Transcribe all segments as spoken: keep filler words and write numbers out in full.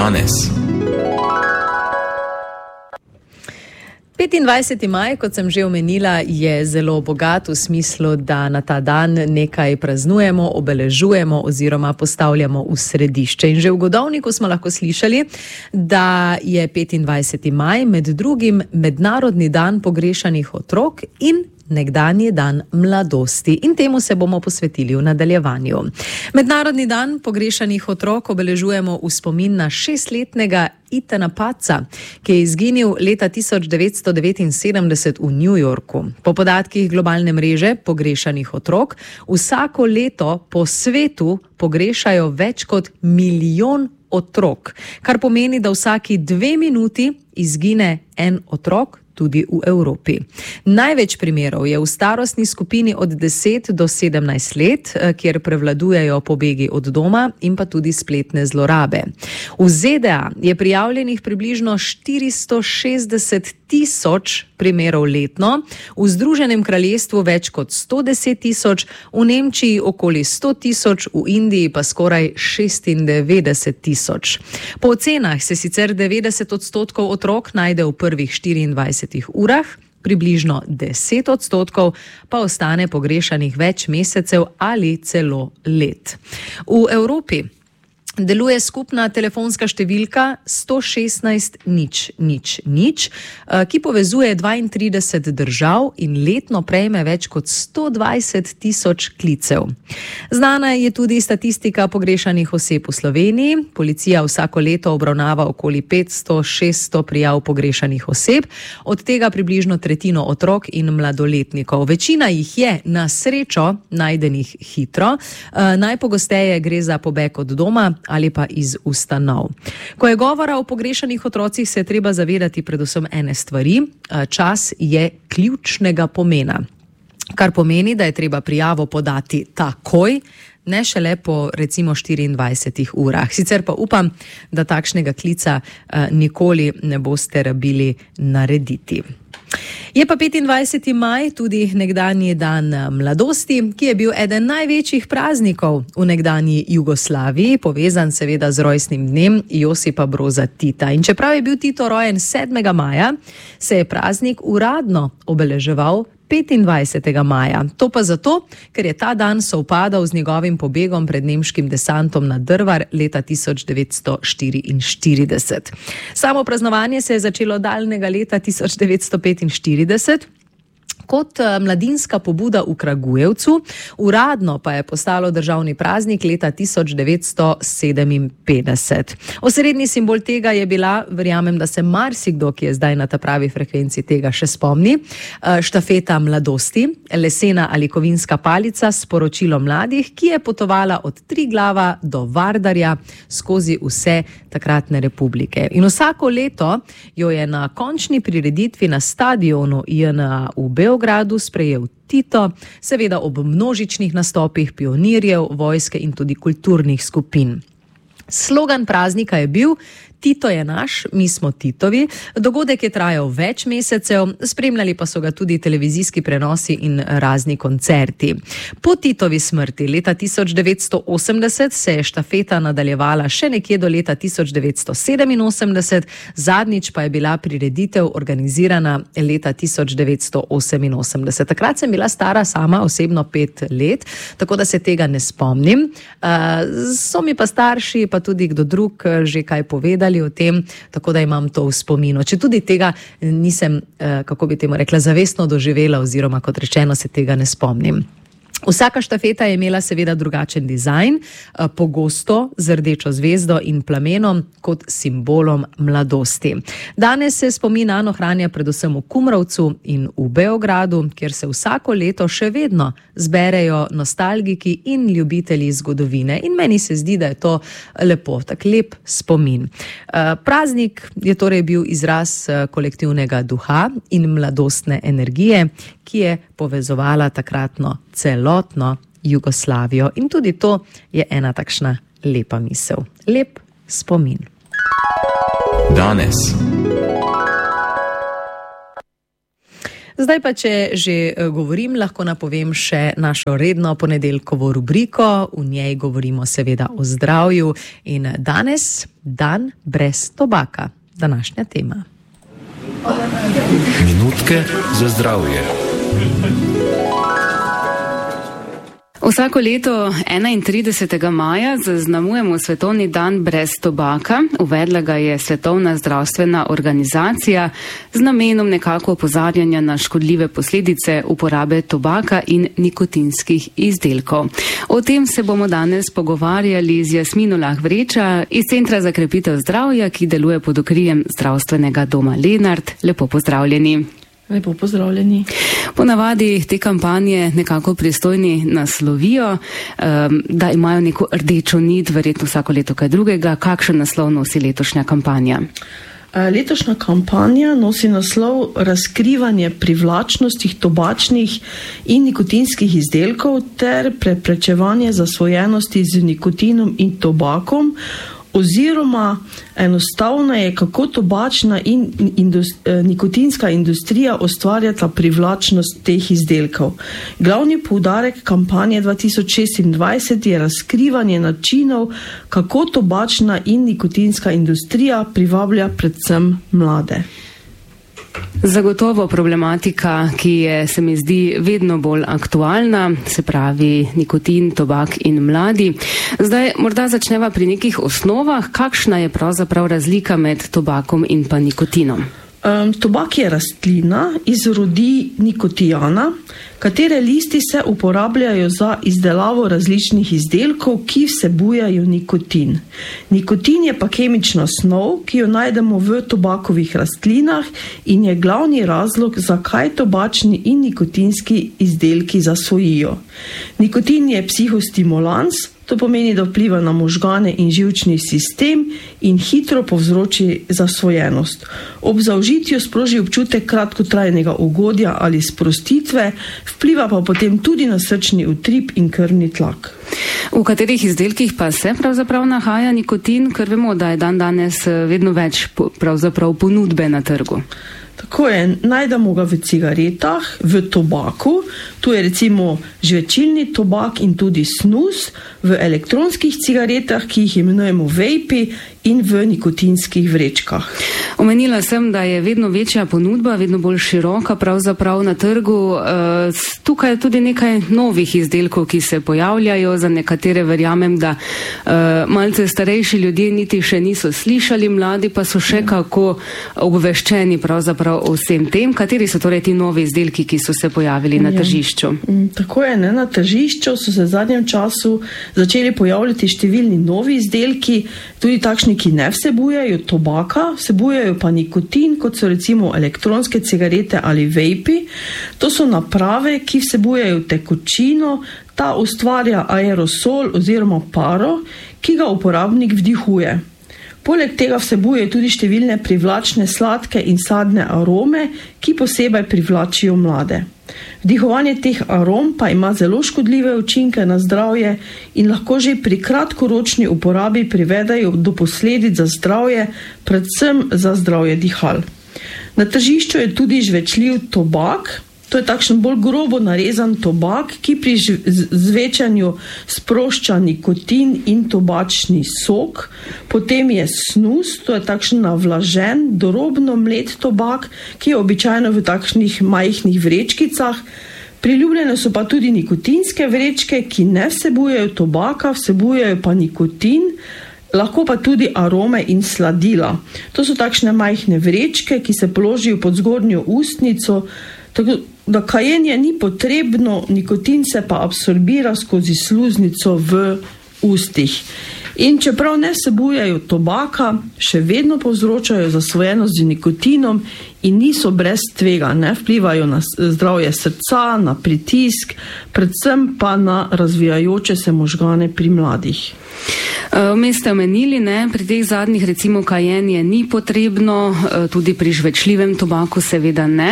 Danes. petindvajseti maj, kot sem že omenila, je zelo bogat v smislu, da na ta dan nekaj praznujemo, obeležujemo oziroma postavljamo v središče. In že v Godovniku smo lahko slišali, da je petindvajseti maj med drugim Mednarodni dan pogrešanih otrok in nekdanji dan mladosti. In temu se bomo posvetili v nadaljevanju. Mednarodni dan pogrešanih otrok obeležujemo v spomin na šestletnega Ethana Patza, ki je izginil leta tisoč devetsto devetinsedemdeset v New Yorku. Po podatkih globalne mreže pogrešanih otrok vsako leto po svetu pogrešajo več kot milijon otrok, kar pomeni, da vsaki dve minuti izgine en otrok, tudi v Evropi. Največ primerov je v starostni skupini od deset do sedemnajst let, kjer prevladujejo pobegi od doma in pa tudi spletne zlorabe. V Z D A je prijavljenih približno štiristo šestdeset tisoč primerov letno, v Združenem kraljestvu več kot sto deset tisoč, v Nemčiji okoli sto tisoč, v Indiji pa skoraj šestindevetdeset tisoč. Po ocenah se sicer devetdeset odstotkov otrok najde v prvih štiriindvajsetih urah, približno deset odstotkov pa ostane pogrešanih več mesecev ali celo let. V Evropi deluje skupna telefonska številka sto šestnajst nič nič nič, ki povezuje dvaintrideset držav in letno prejme več kot sto dvajset tisoč klicev. Znana je tudi statistika pogrešanih oseb v Sloveniji. Policija vsako leto obravnava okoli petsto šeststo prijav pogrešanih oseb, od tega približno tretjino otrok in mladoletnikov. Večina jih je na srečo najdenih hitro. Najpogosteje gre za pobeg od doma ali pa iz ustanov. Ko je govora o pogrešanih otrocih, se je treba zavedati predvsem ene stvari. Čas je ključnega pomena, kar pomeni, da je treba prijavo podati takoj, ne šele po recimo štiriindvajsetih urah. Sicer pa upam, da takšnega klica nikoli ne boste rabili narediti. Je pa petindvajseti maj tudi nekdanji dan mladosti, ki je bil eden največjih praznikov v nekdanji Jugoslaviji, povezan seveda z rojstnim dnem Josipa Broza Tita. In čeprav je bil Tito rojen sedmega maja, se je praznik uradno obeleževal petindvajsetega maja. To pa zato, ker je ta dan sovpadal z njegovim pobegom pred nemškim desantom na Drvar leta tisoč devetsto štiriinštirideset. Samo praznovanje se je začelo daljnega leta tisoč devetsto petinštirideset kot mladinska pobuda v Kragujevcu, uradno pa je postalo državni praznik leta tisoč devetsto sedeminpetdeset. Osrednji simbol tega je bila, verjamem, da se marsikdo, ki je zdaj na ta pravi frekvenci, tega še spomni, štafeta mladosti, lesena ali kovinska palica s sporočilom mladih, ki je potovala od Triglava do Vardarja skozi vse takratne republike. In vsako leto jo je na končni prireditvi na stadionu J N A v Beogradu sprejel Tito, seveda ob množičnih nastopih pionirjev, vojske in tudi kulturnih skupin. Slogan praznika je bil Tito je naš, mi smo Titovi. Dogodek je trajal več mesecev, spremljali pa so ga tudi televizijski prenosi in razni koncerti. Po Titovi smrti leta tisoč devetsto osemdeset se je štafeta nadaljevala še nekje do leta tisoč devetsto sedeminosemdeset, zadnjič pa je bila prireditev organizirana leta tisoč devetsto oseminosemdeset. Takrat sem bila stara sama osebno pet let, tako da se tega ne spomnim. So mi pa starši, pa tudi kdo drug že kaj povedali o tem, tako da imam to v spominu. Če tudi tega nisem, kako bi temu rekla, zavestno doživela oziroma kot rečeno se tega ne spomnim. Vsaka štafeta je imela seveda drugačen dizajn, pogosto z rdečo zvezdo in plamenom kot simbolom mladosti. Danes se spomin nanj ohranja predvsem v Kumrovcu in v Beogradu, kjer se vsako leto še vedno zberejo nostalgiki in ljubitelji zgodovine. In meni se zdi, da je to lepo, tak lep spomin. Praznik je torej bil izraz kolektivnega duha in mladostne energije, ki je povezovala takratno celotno Jugoslavijo. In tudi to je ena takšna lepa misel. Lep spomin. Danes. Zdaj pa, če že govorim, lahko napovem še našo redno ponedeljkovo rubriko. V njej govorimo seveda o zdravju in danes dan brez tobaka. Današnja tema. Minutke za zdravje. Vsako leto enaintridesetega maja zaznamujemo svetovni dan brez tobaka. Uvedla ga je Svetovna zdravstvena organizacija z namenom nekako opozarjanja na škodljive posledice uporabe tobaka in nikotinskih izdelkov. O tem se bomo danes pogovarjali z Jasmino Lah Vreča iz Centra za krepitev zdravja, ki deluje pod okriljem Zdravstvenega doma Lenart. Lepo pozdravljeni. Lepo pozdravljeni. Ponavadi te kampanje nekako pristojni naslovijo, da imajo neko rdečo nit, verjetno vsako leto kaj drugega. Kakšen naslov nosi letošnja kampanja? Letošnja kampanja nosi naslov Razkrivanje privlačnosti tobačnih in nikotinskih izdelkov ter preprečevanje zasvojenosti z nikotinom in tobakom, oziroma enostavno je, kako tobačna in indust, nikotinska industrija ustvarjata privlačnost teh izdelkov. Glavni poudarek kampanje dva tisoč šestindvajset je razkrivanje načinov, kako tobačna in nikotinska industrija privablja predvsem mlade. Zagotovo problematika, ki je, se mi zdi, vedno bolj aktualna, se pravi nikotin, tobak in mladi. Zdaj morda začneva pri nekih osnovah. Kakšna je pravzaprav razlika med tobakom in pa nikotinom? Um, tobak je rastlina iz rodi nikotijana, katere listi se uporabljajo za izdelavo različnih izdelkov, ki vsebujajo nikotin. Nikotin je pa kemična snov, ki jo najdemo v tobakovih rastlinah in je glavni razlog, zakaj tobačni in nikotinski izdelki zasvojijo. Nikotin je psihostimulans. To pomeni, da vpliva na možgane in živčni sistem in hitro povzroči zasvojenost. Ob zaužitju sproži občutek kratkotrajnega ugodja ali sprostitve, vpliva pa potem tudi na srčni utrip in krvni tlak. V katerih izdelkih pa se pravzaprav nahaja nikotin, ker vemo, da je dan danes vedno več pravzaprav ponudbe na trgu? Tako je, najdemo ga v cigaretah, v tobaku, tu je recimo žvečilni tobak in tudi snus, v elektronskih cigaretah, ki jih imenujemo vejpi, in v nikotinskih vrečkah. Omenila sem, da je vedno večja ponudba, vedno bolj široka pravzaprav na trgu. Tukaj je tudi nekaj novih izdelkov, ki se pojavljajo, za nekatere verjamem, da malce starejši ljudje niti še niso slišali, mladi pa so še kako obveščeni pravzaprav o vsem tem. Kateri so torej ti novi izdelki, ki so se pojavili na tržišču? Tako je, ne? Na tržišču so se v zadnjem času začeli pojavljati številni novi izdelki, tudi takšni, ki ne vsebujejo tobaka, vsebujejo pa nikotin, kot so recimo elektronske cigarete ali vejpi. To so naprave, ki vsebujejo tekočino, ta ustvarja aerosol oziroma paro, ki ga uporabnik vdihuje. Poleg tega vsebuje tudi številne privlačne sladke in sadne arome, ki posebej privlačijo mlade. Vdihovanje teh arom pa ima zelo škodljive učinke na zdravje in lahko že pri kratkoročni uporabi privedajo do posledic za zdravje, predvsem za zdravje dihal. Na tržišču je tudi žvečljiv tobak. To je takšen bolj grobo narezan tobak, ki pri zvečanju sprošča nikotin in tobačni sok. Potem je snus, to je takšen navlažen, drobno mlet tobak, ki je običajno v takšnih majhnih vrečkicah. Priljubljene so pa tudi nikotinske vrečke, ki ne vsebujejo tobaka, vsebujejo pa nikotin, lahko pa tudi arome in sladila. To so takšne majhne vrečke, ki se položijo pod zgornjo ustnico, tako da kajenje ni potrebno, nikotin se pa absorbira skozi sluznico v ustih. In čeprav ne vsebujejo tobaka, še vedno povzročajo zasvojenost z nikotinom in niso brez tvega, ne vplivajo na zdravje srca, na pritisk, predvsem pa na razvijajoče se možgane pri mladih. Vmes ste omenili, ne, pri teh zadnjih recimo kajenje ni potrebno, tudi pri žvečljivem tobaku seveda ne.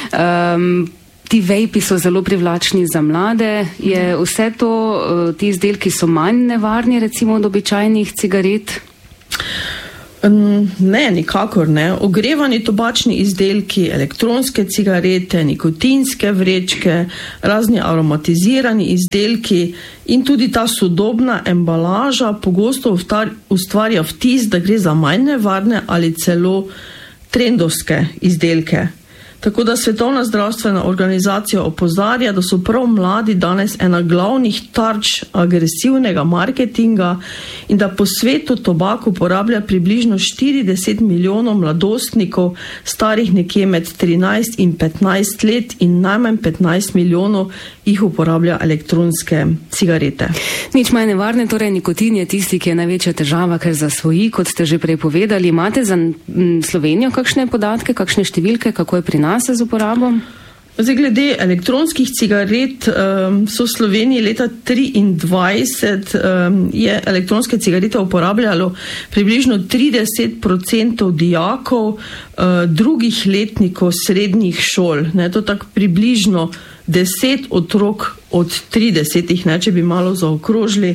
Um, Ti vejpi so zelo privlačni za mlade. Je vse to, ti izdelki so manj nevarni recimo od običajnih cigaret? Ne, nikakor ne. Ogrevani tobačni izdelki, elektronske cigarete, nikotinske vrečke, razni aromatizirani izdelki in tudi ta sodobna embalaža pogosto ustvarja vtis, da gre za manj nevarne ali celo trendovske izdelke. Tako da Svetovna zdravstvena organizacija opozarja, da so prav mladi danes ena glavnih tarč agresivnega marketinga in da po svetu tobak uporablja približno štirideset milijonov mladostnikov, starih nekje med trinajst in petnajst let, in najmanj petnajst milijonov jih uporablja elektronske cigarete. Nič manj nevarne, torej nikotin je tisti, ki je največja težava, ker zasvoji, kot ste že prej povedali. Imate za Slovenijo kakšne podatke, kakšne številke, kako je pri nas z uporabo? Zdaj, glede elektronskih cigaret, um, so v Sloveniji leta triindvajset um, je elektronske cigarete uporabljalo približno trideset procentov dijakov uh, drugih letnikov srednjih šol. Ne, to tako približno deset otrok od tridesetih, ne, če bi malo zaokrožili.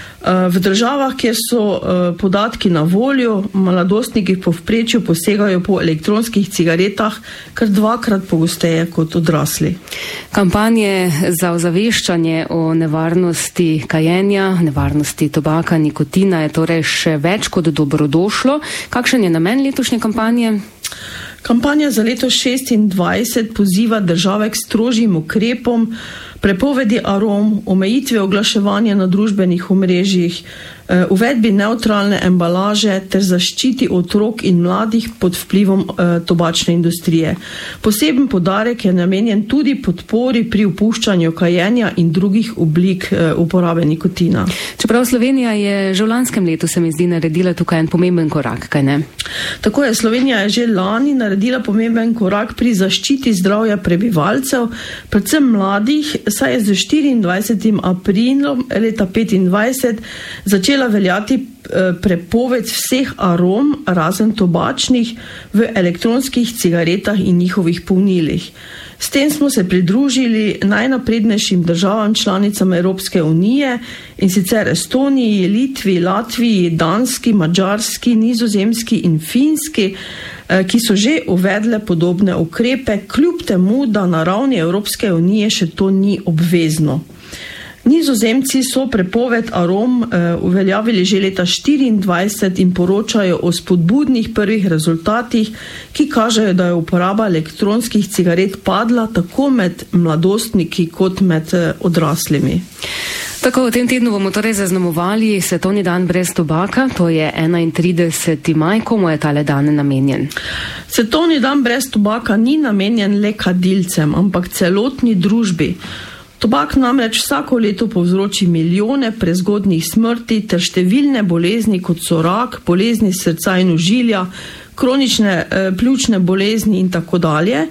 V državah, kjer so podatki na voljo, mladostniki v povprečju posegajo po elektronskih cigaretah kar dvakrat pogosteje kot odrasli. Kampanje za ozaveščanje o nevarnosti kajenja, nevarnosti tobaka, nikotina je torej še več kot dobrodošlo. Kakšen je namen letošnje kampanje? Kampanja za leto šestindvajset poziva države k strožjim ukrepom, prepovedi arom, omejitve oglaševanja na družbenih omrežjih, uvedbi nevtralne embalaže ter zaščiti otrok in mladih pod vplivom tobačne industrije. Poseben poudarek je namenjen tudi podpori pri opuščanju kajenja in drugih oblik uporabe nikotina. Čeprav Slovenija je že v lanskem letu, se mi zdi, naredila tukaj en pomemben korak, kaj ne? Tako je, Slovenija je že lani naredila pomemben korak pri zaščiti zdravja prebivalcev, predvsem mladih, saj je z štiriindvajsetim aprilom leta petindvajset začela veljati prepoved vseh arom, razen tobačnih, v elektronskih cigaretah in njihovih polnilih. S tem smo se pridružili najnaprednejšim državam članicam Evropske unije, in sicer Estoniji, Litvi, Latviji, Danski, Madžarski, Nizozemski in Finski, ki so že uvedle podobne ukrepe, kljub temu, da na ravni Evropske unije še to ni obvezno. Nizozemci so prepoved arom uh, uveljavili že leta štiriindvajset in poročajo o spodbudnih prvih rezultatih, ki kažejo, da je uporaba elektronskih cigaret padla tako med mladostniki kot med uh, odraslimi. Tako, v tem tednu bomo torej zaznamovali Svetovni dan brez tobaka, to je enaintrideseti maj, komu je tale dan namenjen? Svetovni dan brez tobaka ni namenjen le kadilcem, ampak celotni družbi. Tobak namreč vsako leto povzroči milijone prezgodnjih smrti ter številne bolezni, kot so rak, bolezni srca in ožilja, kronične eh, pljučne bolezni in tako dalje.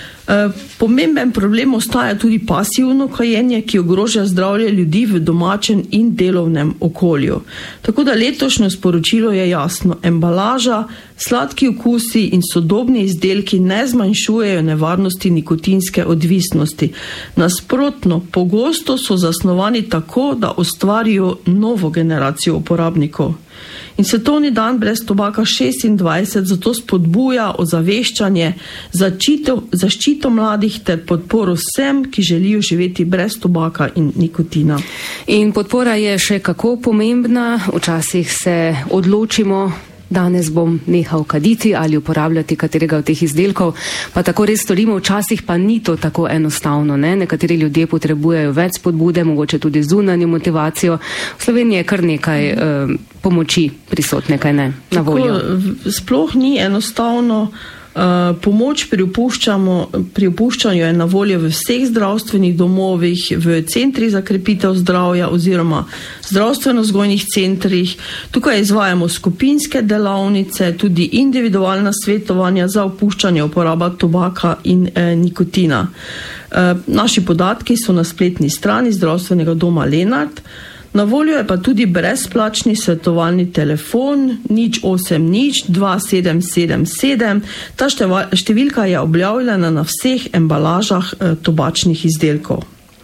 Pomemben problem ostaja tudi pasivno kajenje, ki ogroža zdravje ljudi v domačem in delovnem okolju. Tako da letošnjo sporočilo je jasno: embalaža, sladki okusi in sodobni izdelki ne zmanjšujejo nevarnosti nikotinske odvisnosti. Nasprotno, pogosto so zasnovani tako, da ustvarijo novo generacijo uporabnikov. In Svetovni dan brez tobaka šestindvajset zato spodbuja ozaveščanje, zaščito, zaščito mladih ter podporo vsem, ki želijo živeti brez tobaka in nikotina. In podpora je še kako pomembna. Včasih se odločimo, danes bom nehal kaditi ali uporabljati katerega od teh izdelkov, pa tako res storimo, včasih pa ni to tako enostavno. Ne? Nekateri ljudje potrebujejo več spodbude, mogoče tudi zunanjo motivacijo. V Sloveniji je kar nekaj uh, pomoči prisotne, kaj ne, na voljo. Tako, sploh ni enostavno. Uh, pomoč pri, pri opuščanju je na voljo v vseh zdravstvenih domovih, v centrih za krepitev zdravja oziroma zdravstveno-vzgojnih centrih. Tukaj izvajamo skupinske delavnice, tudi individualna svetovanja za opuščanje uporaba tobaka in eh, nikotina. Uh, naši podatki so na spletni strani zdravstvenega doma Lenart. Na voljo je pa tudi brezplačni svetovalni telefon nič osem nič dva sedem sedem sedem. Ta številka je objavljena na vseh embalažah eh, tobačnih izdelkov.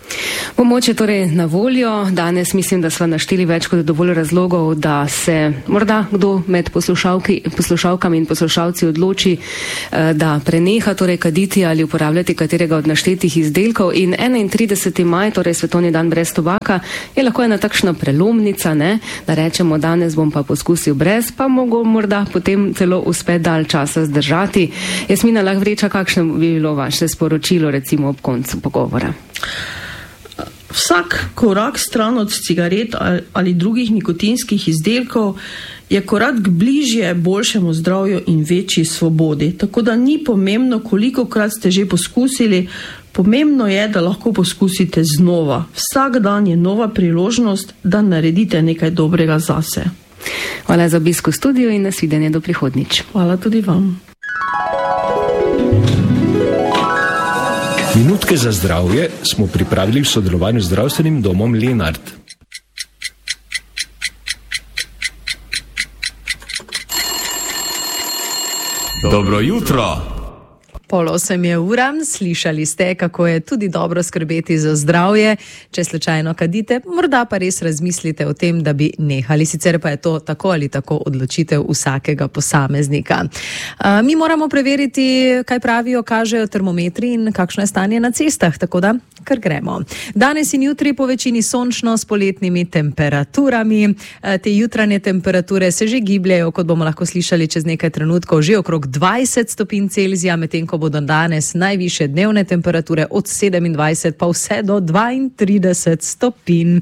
Pomoč je torej na voljo. Danes mislim, da sva našteli več kot dovolj razlogov, da se morda kdo med poslušalkami in poslušalci odloči, da preneha torej kaditi ali uporabljati katerega od naštetih izdelkov. In enaintrideseti maj, torej svetovni dan brez tobaka, je lahko ena takšna prelomnica, ne? Da rečemo, danes bom pa poskusil brez, pa mogo morda potem celo uspe dalj časa zdržati. Jasmina Lahvreča, kakšno bi bilo vaše sporočilo recimo ob koncu pogovora? Vsak korak stran od cigaret ali drugih nikotinskih izdelkov je korak bližje boljšemu zdravju in večji svobodi. Tako da ni pomembno, kolikokrat ste že poskusili, pomembno je, da lahko poskusite znova. Vsak dan je nova priložnost, da naredite nekaj dobrega zase. Hvala za obisk v studiu in nasvidenje do prihodnjič. Hvala tudi vam. Minutke za zdravje smo pripravili v sodelovanju z zdravstvenim domom Lenart. Dobro jutro! Pol osem je ura, slišali ste, kako je tudi dobro skrbeti za zdravje. Če slučajno kadite, morda pa res razmislite o tem, da bi nehali, sicer pa je to tako ali tako odločitev vsakega posameznika. Uh, mi moramo preveriti, kaj pravijo, kažejo termometri in kakšno je stanje na cestah, tako da kar gremo. Danes in jutri po večini sončno s poletnimi temperaturami. Uh, te jutranje temperature se že gibljajo, kot bomo lahko slišali čez nekaj trenutkov, že okrog dvajset stopinj Celzija, medtem ko bodo danes najvišje dnevne temperature od sedemindvajset pa vse do dvaintrideset stopinj.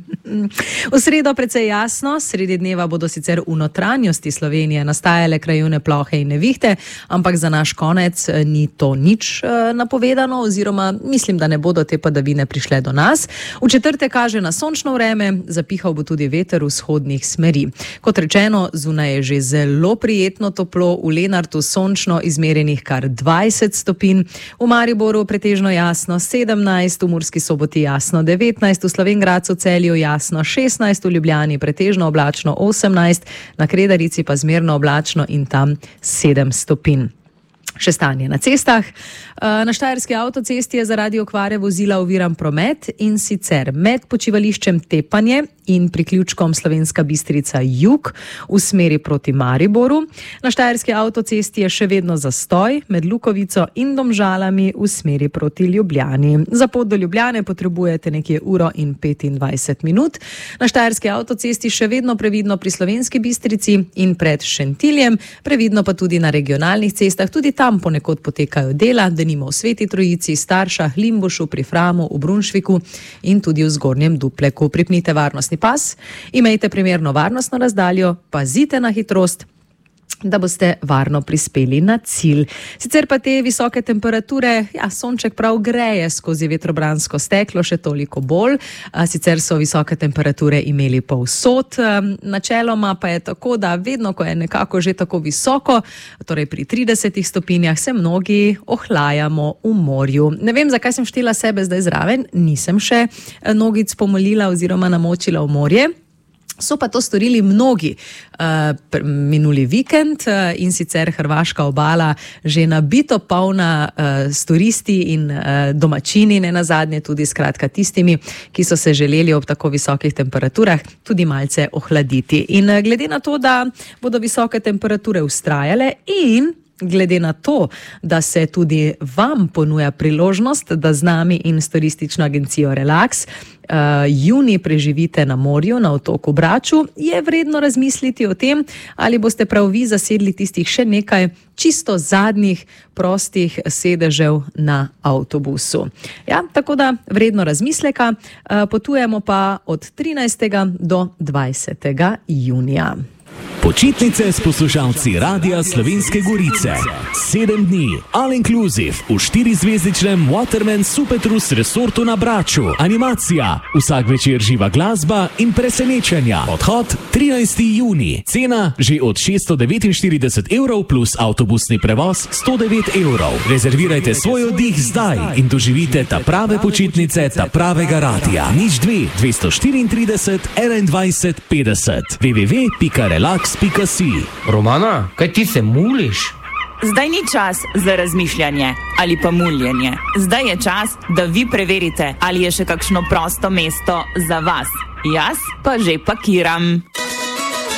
V sredo precej jasno, sredi dneva bodo sicer v notranjosti Slovenije nastajale krajevne plohe in nevihte, ampak za naš konec ni to nič napovedano, oziroma mislim, da ne bodo te padavine prišle do nas. V četrtek kaže na sončno vreme, zapihal bo tudi veter vzhodnih smeri. Kot rečeno, zunaj je že zelo prijetno toplo, v Lenartu sončno izmerjenih kar dvajset stopinj, v Mariboru pretežno jasno sedemnajst, v Murski Soboti jasno devetnajst, v Slovenj Gradcu Celju jasno šestnajst, v Ljubljani pretežno oblačno osemnajst, na Kredarici pa zmerno oblačno in tam sedem stopinj. Še stanje na cestah. Na Štajerski avtocesti je zaradi okvare vozila oviran promet, in sicer med počivališčem Tepanje in priključkom Slovenska Bistrica jug v smeri proti Mariboru. Na Štajerski avtocesti je še vedno zastoj med Lukovico in Domžalami v smeri proti Ljubljani. Za pot do Ljubljane potrebujete nekje uro in petindvajset minut. Na Štajerski avtocesti še vedno previdno pri Slovenski Bistrici in pred Šentiljem, previdno pa tudi na regionalnih cestah, tudi tam ponekod potekajo dela, denimo v Sveti Trojici, Staršah, Limbušu, pri Framu, v Brunšviku in tudi v Zgornjem Dupleku. Pripnite varnostni pas, imejte primerno varnostno razdaljo, pazite na hitrost, da boste varno prispeli na cilj. Sicer pa te visoke temperature, ja, sonček prav greje skozi vetrobransko steklo še toliko bolj, a sicer so visoke temperature imeli povsod. Načeloma pa je tako, da vedno, ko je nekako že tako visoko, torej pri tridesetih stopinjah, se mnogi ohlajamo v morju. Ne vem, zakaj sem štela sebe zdaj zraven, nisem še nogic pomolila oziroma namočila v morje. So pa to storili mnogi uh, minuli vikend uh, in sicer hrvaška obala že nabito polna uh, s turisti in uh, domačini, ne nazadnje tudi skratka tistimi, ki so se želeli ob tako visokih temperaturah tudi malce ohladiti. In uh, glede na to, da bodo visoke temperature vztrajale in glede na to, da se tudi vam ponuja priložnost, da z nami in s turistično agencijo Relax uh, juni preživite na morju, na otoku Braču, je vredno razmisliti o tem, ali boste prav vi zasedli tistih še nekaj čisto zadnjih prostih sedežev na avtobusu. Ja, tako da vredno razmisleka, uh, potujemo pa od trinajstega do dvajsetega junija. Počitnice s poslušalci Radia Slovenske Gorice. Sedem dni, all inclusive, v štirizvezdičnem Waterman Supertrus resortu na Braču. Animacija, vsak večer živa glasba in presenečenja. Odhod trinajstega junija. Cena že od šeststo devetinštirideset evrov plus avtobusni prevoz sto devet evrov. Rezervirajte svoj oddih zdaj in doživite ta prave počitnice, ta pravega radia. Nič dve, dvesto štiriintrideset, enaindvajset, petdeset. w w w pika relax pika si. Romana, kaj ti se muliš? zdaj ni čas za razmišljanje ali pa muljenje. Zdaj je čas, da vi preverite, ali je še kakšno prosto mesto za vas. Jaz pa že pakiram.